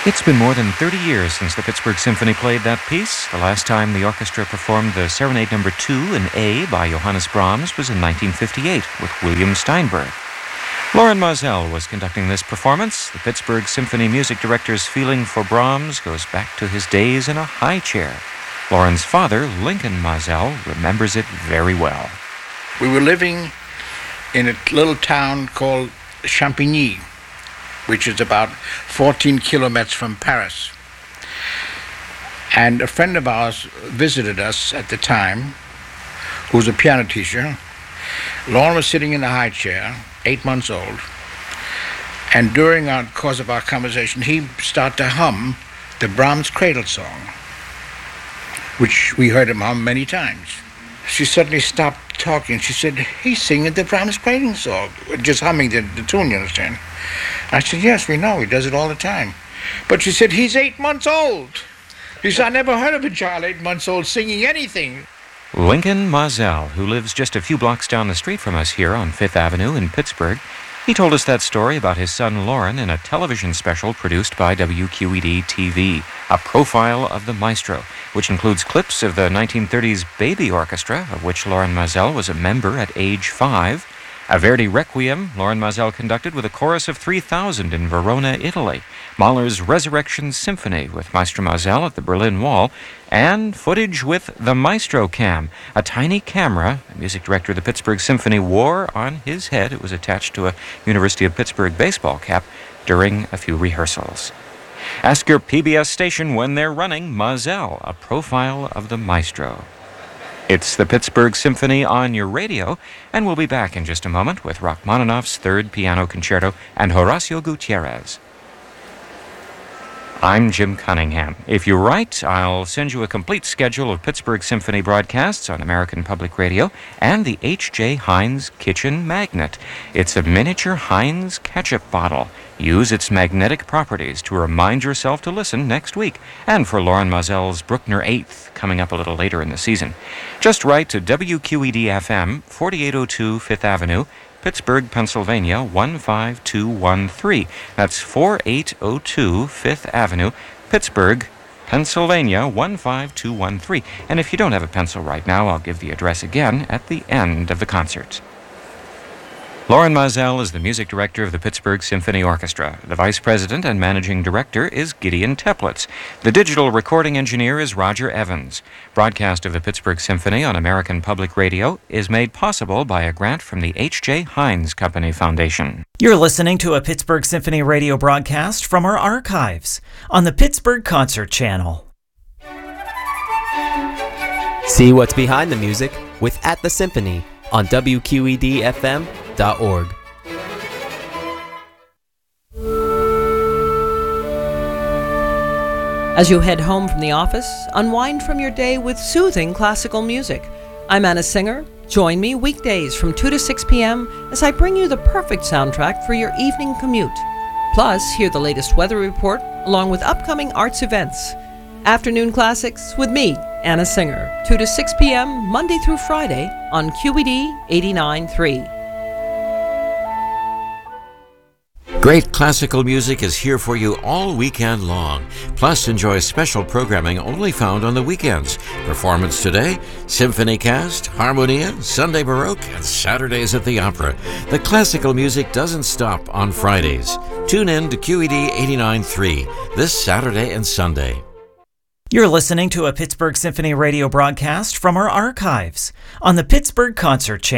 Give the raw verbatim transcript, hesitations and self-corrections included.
It's been more than thirty years since the Pittsburgh Symphony played that piece. The last time the orchestra performed the Serenade Number two in A by Johannes Brahms was in nineteen fifty-eight with William Steinberg. Loren Maazel was conducting this performance. The Pittsburgh Symphony music director's feeling for Brahms goes back to his days in a high chair. Loren's father, Lincoln Maazel, remembers it very well. We were living in a little town called Champigny, which is about fourteen kilometers from Paris. And a friend of ours visited us at the time, who was a piano teacher. Loren was sitting in a high chair, eight months old, and during our course of our conversation, he started to hum the Brahms Cradle Song, which we heard him hum many times. She suddenly stopped talking. She said, "He's singing the Brahms Cradle Song," just humming the, the tune, you understand? I said, "Yes, we know. He does it all the time." But she said, "He's eight months old." He said, "I never heard of a child eight months old singing anything." Lincoln Maazel, who lives just a few blocks down the street from us here on Fifth Avenue in Pittsburgh, he told us that story about his son Loren in a television special produced by W Q E D T V, A Profile of the Maestro, which includes clips of the nineteen thirties Baby Orchestra, of which Loren Maazel was a member at age five, a Verdi Requiem Loren Maazel conducted with a chorus of three thousand in Verona, Italy, Mahler's Resurrection Symphony with Maestro Maazel at the Berlin Wall, and footage with the Maestro Cam, a tiny camera the music director of the Pittsburgh Symphony wore on his head. It was attached to a University of Pittsburgh baseball cap during a few rehearsals. Ask your P B S station when they're running Maazel, A Profile of the Maestro. It's the Pittsburgh Symphony on your radio, and we'll be back in just a moment with Rachmaninoff's Third Piano Concerto and Horacio Gutierrez. I'm Jim Cunningham. If you write, I'll send you a complete schedule of Pittsburgh Symphony broadcasts on American Public Radio and the H J. Heinz Kitchen Magnet. It's a miniature Heinz ketchup bottle. Use its magnetic properties to remind yourself to listen next week, and for Loren Maazel's Bruckner eighth coming up a little later in the season. Just write to W Q E D F M, forty-eight oh two Fifth Avenue, Pittsburgh, Pennsylvania, one five two one three. That's forty-eight oh two Fifth Avenue, Pittsburgh, Pennsylvania, one five two one three. And if you don't have a pencil right now, I'll give the address again at the end of the concert. Loren Maazel is the music director of the Pittsburgh Symphony Orchestra. The vice president and managing director is Gideon Teplitz. The digital recording engineer is Roger Evans. Broadcast of the Pittsburgh Symphony on American Public Radio is made possible by a grant from the H J. Heinz Company Foundation. You're listening to a Pittsburgh Symphony radio broadcast from our archives on the Pittsburgh Concert Channel. See what's behind the music with At the Symphony on W Q E D F M dot org. As you head home from the office, unwind from your day with soothing classical music. I'm Anna Singer. Join me weekdays from two to six p.m. as I bring you the perfect soundtrack for your evening commute. Plus, hear the latest weather report along with upcoming arts events. Afternoon Classics with me, Anna Singer, two to six p.m. Monday through Friday on Q E D eighty-nine point three. Great classical music is here for you all weekend long. Plus, enjoy special programming only found on the weekends. Performance today, Symphony Cast, Harmonia, Sunday Baroque, and Saturdays at the Opera. The classical music doesn't stop on Fridays. Tune in to Q E D eighty-nine point three this Saturday and Sunday. You're listening to a Pittsburgh Symphony radio broadcast from our archives on the Pittsburgh Concert Channel.